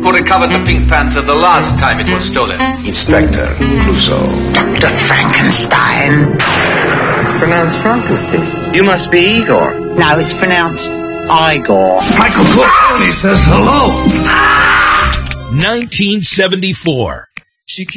who recovered the Pink Panther the last time it was stolen? Inspector Clouseau. Dr. Frankenstein. It's pronounced Frankenstein. You must be Igor. No, it's pronounced Igor. Michael Corleone says hello. 1974.